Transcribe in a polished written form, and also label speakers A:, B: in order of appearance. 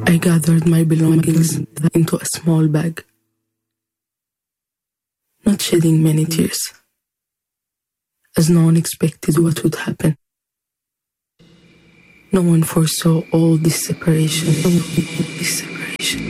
A: I gathered my belongings into a small bag, not shedding many tears, as no one expected what would happen. No one foresaw all this separation.